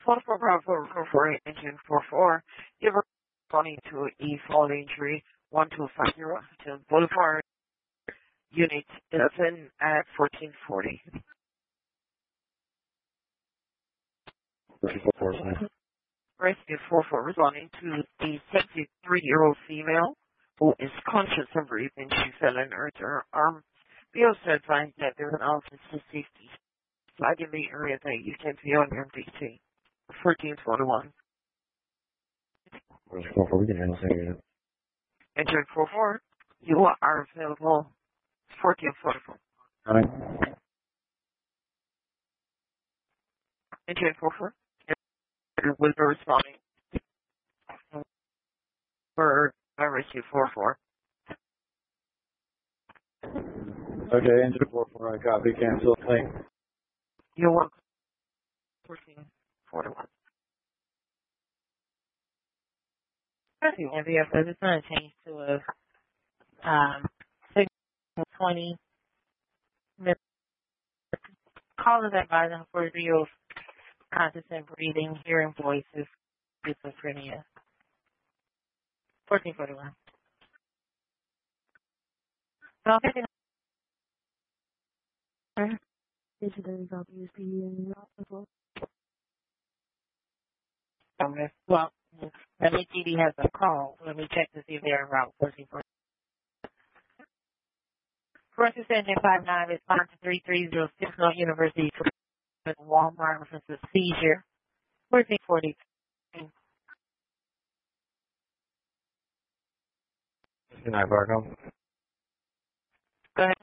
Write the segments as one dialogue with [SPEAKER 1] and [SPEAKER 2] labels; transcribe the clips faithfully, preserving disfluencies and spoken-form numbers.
[SPEAKER 1] forty-four Bravo for engine four four. You were responding to a fall injury one two five zero to Boulevard Unit eleven at fourteen forty. Rescue four four responding to a seventy-three-year-old female who is conscious of breathing. She fell and hurt her arm. We also advise that there is an officer safety flag in the area that you can be on your D T. fourteen twenty-one.
[SPEAKER 2] four four, we can handle that.
[SPEAKER 1] Engine four four, you are available fourteen forty-four.
[SPEAKER 2] Alright.
[SPEAKER 1] Engine four four, will be responding for rescue four four.
[SPEAKER 2] Okay, engine four four, I copy, cancel, link.
[SPEAKER 1] You're welcome. fourteen forty-one.
[SPEAKER 3] And the F S is going to change to a um, six twenty minutes. Call is advising for real conscious and breathing, hearing voices, schizophrenia. fourteen forty-one. Okay. Okay. Well, let me G D has a call. Let me check to see if they're en route. fourteen forty. First Engine five nine response to three three zero six North University Walmart reference to seizure. fourteen forty.
[SPEAKER 2] Good night, Barco.
[SPEAKER 3] Go ahead.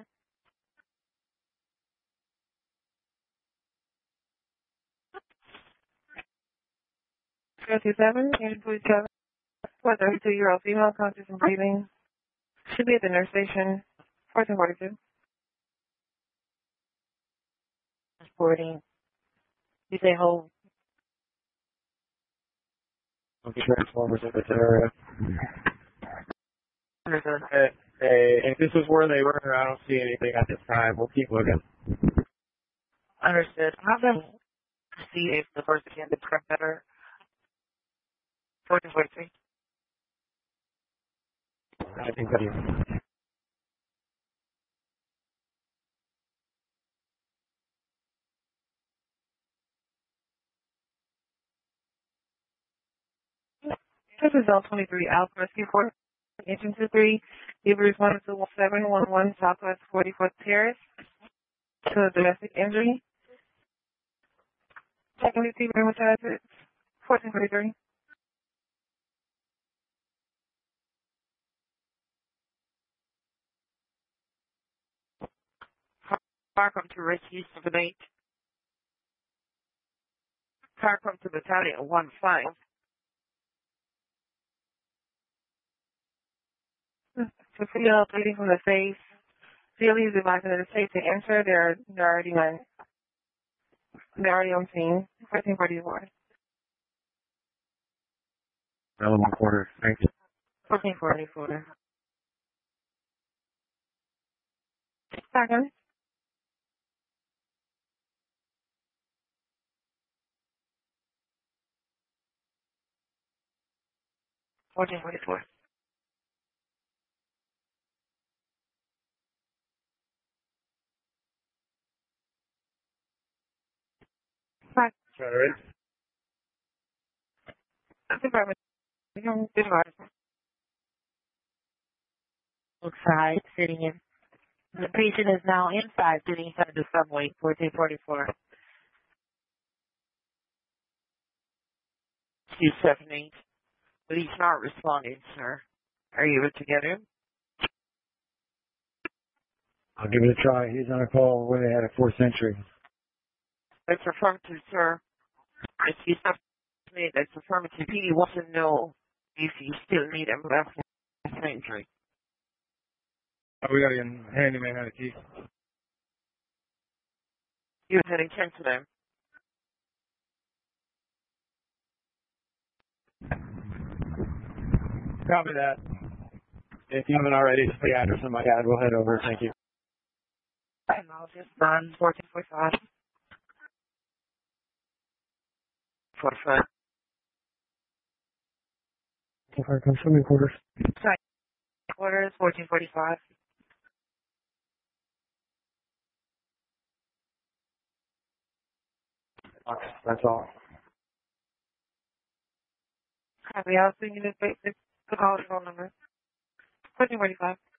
[SPEAKER 1] fifty-seven, and please cover. What, thirty-two-year-old female conscious and breathing. Should be at the nurse station. fourteen forty-two.
[SPEAKER 3] Transporting. You say hold.
[SPEAKER 2] Okay, Transformers in this area.
[SPEAKER 1] Understood.
[SPEAKER 2] Hey, hey, if this is where they were, I don't see anything at this time. We'll keep looking.
[SPEAKER 1] Understood. How can see if the person can describe better? fourteen forty-three.
[SPEAKER 2] I think that is.
[SPEAKER 1] This is L twenty-three Alpha Rescue four, Engine two three, Hebrews one two seven one one, Southwest forty-fourth Terrace, to a domestic injury. Second T rheumatized, fourteen forty-three. Car come to rescue seven eight. Car come to battalion one five. To feel bleeding from the face. Feel easy advising that it's safe to enter. They're, they're already on they're already on scene. fourteen forty-four.
[SPEAKER 2] Another one quarter. Thank you.
[SPEAKER 1] fourteen forty-four. Second. fourteen forty-four. Five.
[SPEAKER 2] Sorry.
[SPEAKER 1] Department.
[SPEAKER 3] Outside, sitting in. The patient is now inside, sitting inside the subway. fourteen forty-four.
[SPEAKER 1] two seven eight. But he's not responding, sir. Are you able to get him?
[SPEAKER 2] I'll give it a try. He's on a call where they had a fourth century.
[SPEAKER 1] That's affirmative, sir. If you stop me, that's affirmative. He wants to know if you still need him left in the injury.
[SPEAKER 2] Oh, we gotta get a handyman out of key.
[SPEAKER 1] You're heading ten to them.
[SPEAKER 2] Copy that. If you haven't already, just the address in my ad. We'll head over. Thank you.
[SPEAKER 1] And I'll just run fourteen forty-five. forty-five.
[SPEAKER 2] For consuming quarters.
[SPEAKER 3] Sorry, quarters, fourteen forty-five.
[SPEAKER 2] Okay, that's all.
[SPEAKER 3] Copy. I'll send you the, the, the call phone number. fourteen forty-five.